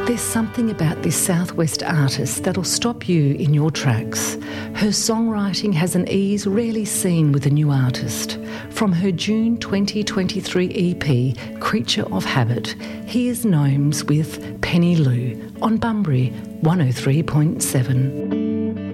There's something about this Southwest artist that'll stop you in your tracks. Her songwriting has an ease rarely seen with a new artist. From her June 2023 EP, Creature of Habit, here's Gnomes with Penny Lou on Bunbury 103.7.